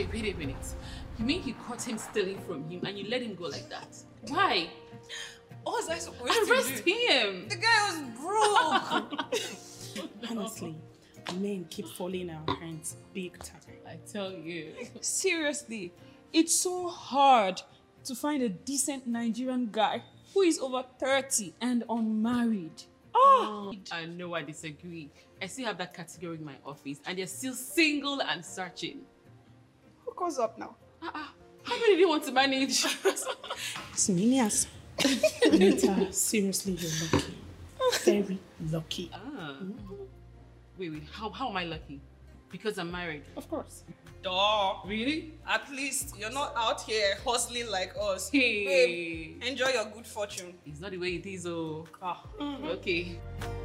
wait a minute. You mean you caught him stealing from him and you let him go like that? Why? What was I supposed to do? Arrest him! The guy was broke. Honestly, men keep falling in our hands big time. I tell you. Seriously, it's so hard to find a decent Nigerian guy who is over 30 and unmarried. Oh, I know I disagree. I still have that category in my office and they're still single and searching. Who goes up now? How many do you want to manage? Siminias. Anita, seriously, you're lucky. Very lucky. Wait, how am I lucky? Because I'm married. Of course. Duh. Really? At least you're not out here hustling like us. Hey. Babe, enjoy your good fortune. It's not the way it is, oh. Okay.